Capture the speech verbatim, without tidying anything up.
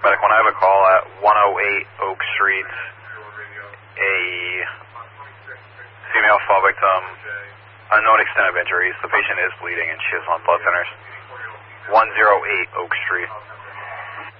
Medic one, I have a call at one oh eight Oak Street. A female fall victim, unknown extent of injuries. The patient is bleeding and she is on blood thinners. one oh eight Oak Street.